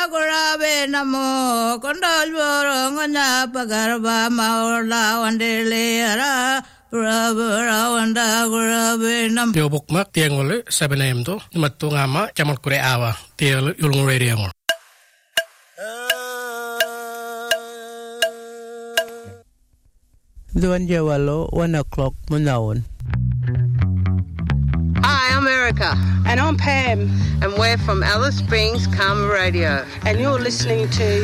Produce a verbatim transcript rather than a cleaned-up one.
Gurabe namo kondal boronganya pagarba maula wandelera Brabra wanda gurabe nam Tio bukmak tiang ole sebenem to mattu ngama camal kure awa tio yulung radio ngol Duan Jawalo one o'clock munaon. Hi, I'm Erica. And I'm Pam. And we're from Alice Springs Karma Radio. And you're listening to